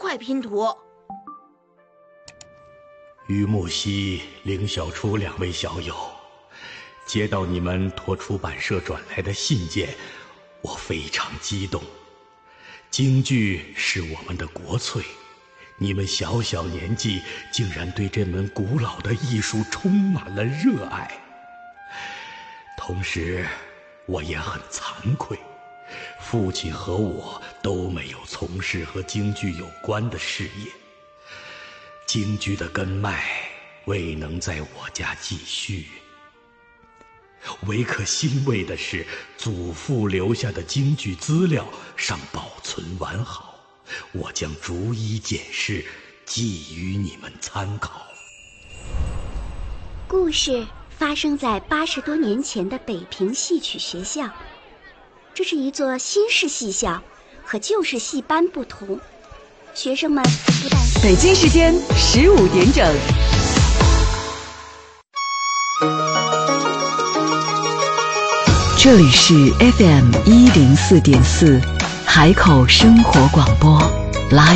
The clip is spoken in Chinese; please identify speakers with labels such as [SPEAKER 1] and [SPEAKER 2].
[SPEAKER 1] 块拼图。
[SPEAKER 2] 于木兮、凌小初2位小友，接到你们托出版社转来的信件，我非常激动。京剧是我们的国粹，你们小小年纪竟然对这门古老的艺术充满了热爱。同时，我也很惭愧，父亲和我都没有从事和京剧有关的事业，京剧的根脉未能在我家继续。唯可欣慰的是，祖父留下的京剧资料尚保存完好，我将逐一检视，寄予你们参考。
[SPEAKER 3] 故事发生在80多年前的北平戏曲学校，这是一座新式戏校，和旧式戏班不同。学生们不但
[SPEAKER 4] 北京时间15点整。这里是 FM 104.4海口生活广播。